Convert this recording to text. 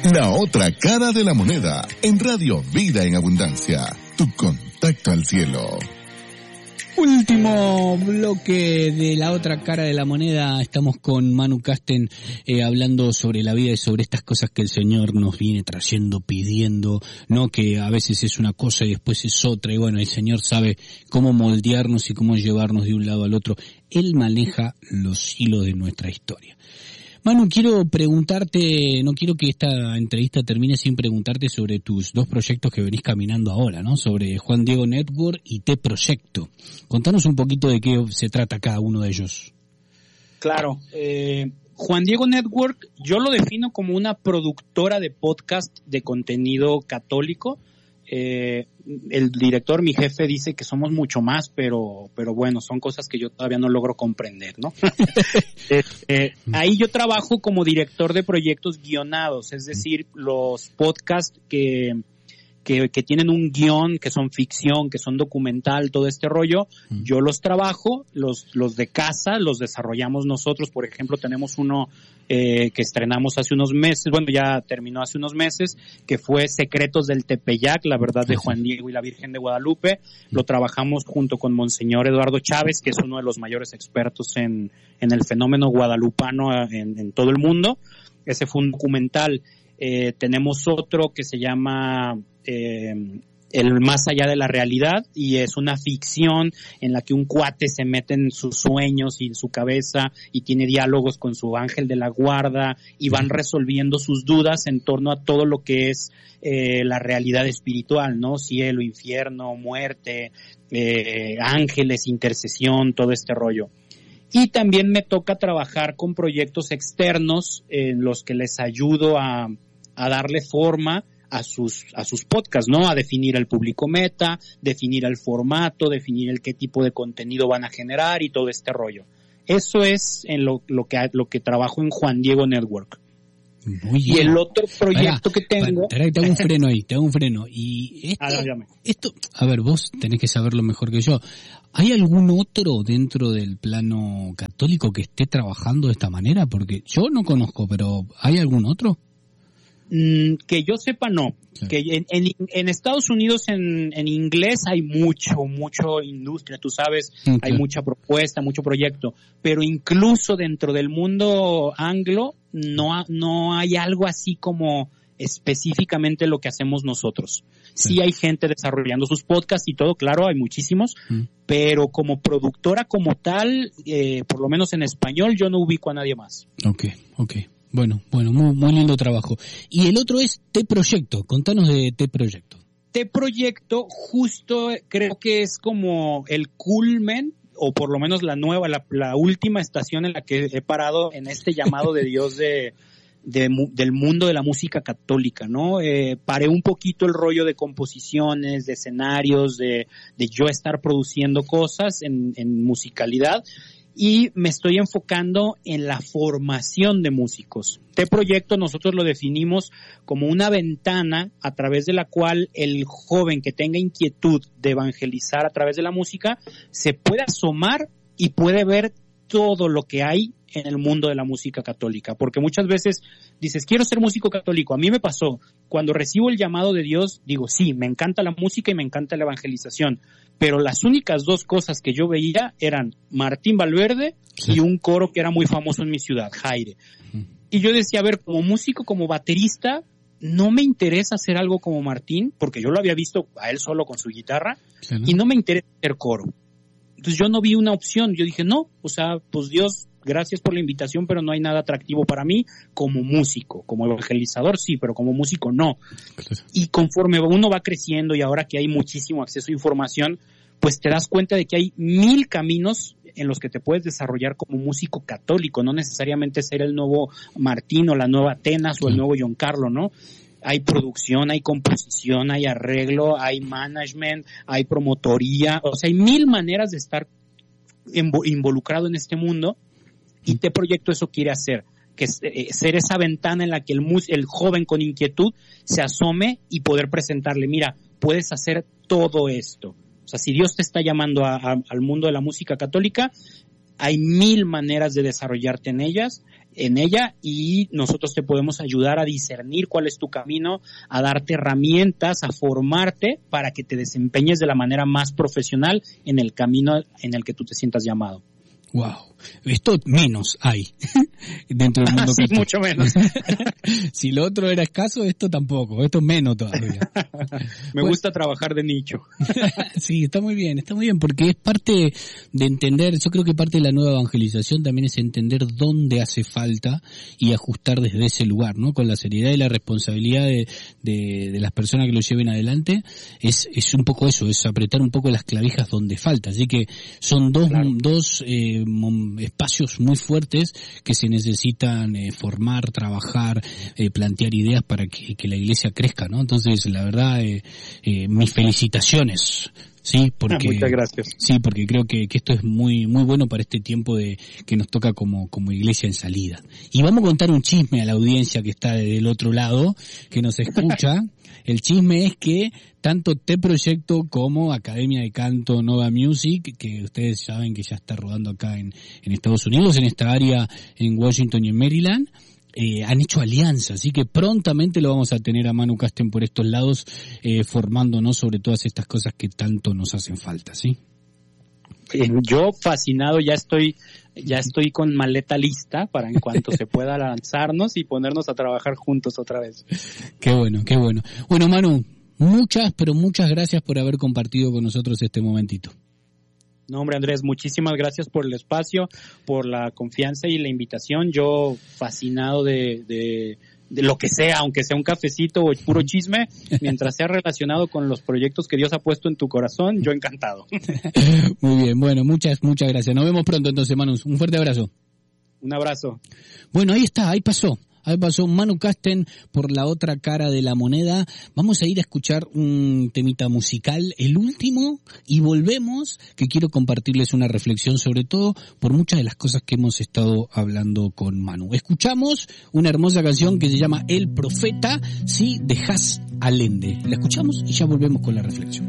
La otra cara de la moneda, en Radio Vida en Abundancia, tu contacto al cielo. Último bloque de La otra cara de la moneda. Estamos con Manu Casten hablando sobre la vida y sobre estas cosas que el Señor nos viene trayendo, pidiendo, ¿no? Que a veces es una cosa y después es otra, y bueno, el Señor sabe cómo moldearnos y cómo llevarnos de un lado al otro. Él maneja los hilos de nuestra historia. Manu, quiero preguntarte, no quiero que esta entrevista termine sin preguntarte sobre tus dos proyectos que venís caminando ahora, ¿no? Sobre Juan Diego Network y T Proyecto. Contanos un poquito de qué se trata cada uno de ellos. Claro, Juan Diego Network yo lo defino como una productora de podcast de contenido católico. El director, mi jefe, dice que somos mucho más, pero bueno, son cosas que yo todavía no logro comprender, ¿no? Ahí yo trabajo como director de proyectos guionados, es decir, los podcasts que tienen un guión, que son ficción, que son documental, todo este rollo, yo los trabajo, los de casa los desarrollamos nosotros. Por ejemplo, tenemos uno que estrenamos hace unos meses, bueno, ya terminó hace unos meses, que fue Secretos del Tepeyac, la verdad de Juan Diego y la Virgen de Guadalupe. Lo trabajamos junto con Monseñor Eduardo Chávez, que es uno de los mayores expertos en el fenómeno guadalupano en todo el mundo. Ese fue un documental. Tenemos otro que se llama El Más Allá de la Realidad, y es una ficción en la que un cuate se mete en sus sueños y en su cabeza y tiene diálogos con su ángel de la guarda y van resolviendo sus dudas en torno a todo lo que es la realidad espiritual, ¿no? Cielo, infierno, muerte, ángeles, intercesión, todo este rollo. Y también me toca trabajar con proyectos externos en los que les ayudo a darle forma a sus podcasts, ¿no? A definir el público meta, definir el formato, definir el qué tipo de contenido van a generar y todo este rollo. Eso es en lo que trabajo en Juan Diego Network. Muy bien. Y el otro proyecto que tengo... Te hago un freno. Y esto, a ver, vos tenés que saberlo mejor que yo. ¿Hay algún otro dentro del plano católico que esté trabajando de esta manera? Porque yo no conozco, pero ¿hay algún otro? Que yo sepa, no. Sí. Que en Estados Unidos en inglés hay mucho industria, tú sabes, okay. Hay mucha propuesta, mucho proyecto, pero incluso dentro del mundo anglo no hay algo así como específicamente lo que hacemos nosotros. Sí hay gente desarrollando sus podcasts y todo, claro, hay muchísimos, pero como productora como tal, por lo menos en español, yo no ubico a nadie más. Okay. Bueno, muy lindo trabajo. Y el otro es T Proyecto. Contanos de T Proyecto. T Proyecto justo creo que es como el culmen, o por lo menos la última estación en la que he parado en este llamado de Dios del mundo de la música católica, ¿no? Paré un poquito el rollo de composiciones, de escenarios, de yo estar produciendo cosas en musicalidad, y me estoy enfocando en la formación de músicos. Este proyecto nosotros lo definimos como una ventana a través de la cual el joven que tenga inquietud de evangelizar a través de la música se puede asomar y puede ver todo lo que hay en el mundo de la música católica, porque muchas veces dices, quiero ser músico católico. A mí me pasó, cuando recibo el llamado de Dios, digo, sí, me encanta la música y me encanta la evangelización, pero las únicas dos cosas que yo veía eran Martín Valverde y un coro que era muy famoso en mi ciudad, Jaire. Y yo decía, a ver, como músico, como baterista, no me interesa hacer algo como Martín, porque yo lo había visto a él solo con su guitarra, y no me interesa hacer coro. Entonces yo no vi una opción, yo dije, no, o sea, pues Dios, gracias por la invitación, pero no hay nada atractivo para mí como músico. Como evangelizador sí, pero como músico no. Y conforme uno va creciendo y ahora que hay muchísimo acceso a información, pues te das cuenta de que hay 1000 caminos en los que te puedes desarrollar como músico católico, no necesariamente ser el nuevo Martín o la nueva Atenas o el nuevo Giancarlo, ¿no? Hay producción, hay composición, hay arreglo, hay management, hay promotoría, o sea, hay 1000 maneras de estar involucrado en este mundo, y T Proyecto eso quiere hacer, que es ser esa ventana en la que el joven con inquietud se asome y poder presentarle, mira, puedes hacer todo esto. O sea, si Dios te está llamando al mundo de la música católica, hay 1000 maneras de desarrollarte en ellas. en ella y nosotros te podemos ayudar a discernir cuál es tu camino, a darte herramientas, a formarte para que te desempeñes de la manera más profesional en el camino en el que tú te sientas llamado. Wow, esto menos hay dentro del mundo. Sí, mucho menos. Si lo otro era escaso, esto tampoco, esto menos todavía. Me gusta trabajar de nicho. Sí, está muy bien, porque es parte de entender, yo creo que parte de la nueva evangelización también es entender dónde hace falta y ajustar desde ese lugar, ¿no? Con la seriedad y la responsabilidad de las personas que lo lleven adelante, es un poco eso, es apretar un poco las clavijas donde falta. Así que son dos espacios muy fuertes que se necesitan formar, trabajar, plantear ideas para que la iglesia crezca, ¿no? Entonces, la verdad, mis felicitaciones. Sí, porque muchas gracias. Sí, porque creo que esto es muy bueno para este tiempo que nos toca como iglesia en salida. Y vamos a contar un chisme a la audiencia que está del otro lado, que nos escucha. El chisme es que tanto T-Proyecto como Academia de Canto Nova Music, que ustedes saben que ya está rodando acá en Estados Unidos, en esta área en Washington y en Maryland, han hecho alianza, así que prontamente lo vamos a tener a Manu Kasten por estos lados, formándonos sobre todas estas cosas que tanto nos hacen falta, ¿sí? Yo fascinado, ya estoy con maleta lista para en cuanto se pueda lanzarnos y ponernos a trabajar juntos otra vez. Qué bueno. Bueno, Manu, muchas gracias por haber compartido con nosotros este momentito. No, hombre, Andrés, muchísimas gracias por el espacio, por la confianza y la invitación. Yo fascinado de lo que sea, aunque sea un cafecito o puro chisme, mientras sea relacionado con los proyectos que Dios ha puesto en tu corazón, yo encantado. Muy bien, bueno, muchas gracias. Nos vemos pronto entonces, Manu. Un fuerte abrazo. Un abrazo. Bueno, ahí está, ahí pasó Manu Kasten por la otra cara de la moneda. Vamos a ir a escuchar un temita musical, el último, y volvemos, que quiero compartirles una reflexión, sobre todo por muchas de las cosas que hemos estado hablando con Manu. Escuchamos una hermosa canción que se llama El Profeta, sí, de Has Allende. La escuchamos y ya volvemos con la reflexión.